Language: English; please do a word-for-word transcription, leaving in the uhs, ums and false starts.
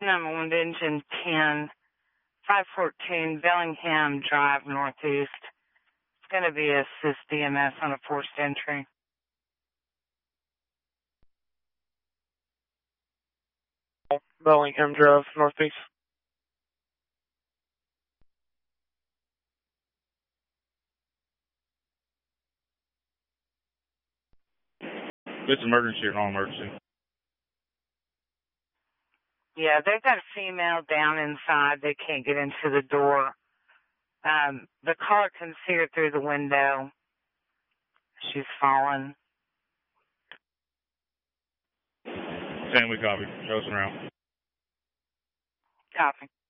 Number one, engine ten, five fourteen Bellingham Drive Northeast. It's going to be assist D M S on a forced entry. Bellingham Drive Northeast. It's emergency or non-emergency? Yeah, they've got a female down inside. They can't get into the door. Um, the caller can see her through the window. She's fallen. Same, we copy. Show us around. Copy.